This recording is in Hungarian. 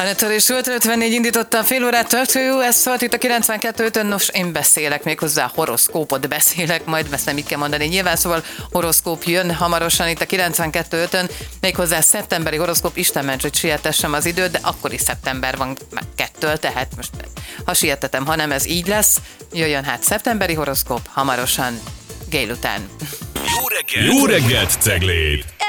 A Netörés volt 54 indította a fél órát tartó, ez szólt itt a 92.5-ön, nos én beszélek méghozzá horoszkópot beszélek, majd ezt nem így kell mondani nyilván, szóval horoszkóp jön hamarosan itt a 92.5-ön, méghozzá szeptemberi horoszkóp, Isten ments, hogy sietessem az időt, de akkor is szeptember van meg 2-től, tehát most ha sietetem, ha nem ez így lesz, jöjjön hát szeptemberi horoszkóp hamarosan Gél után. Jó reggelt, Cegléd!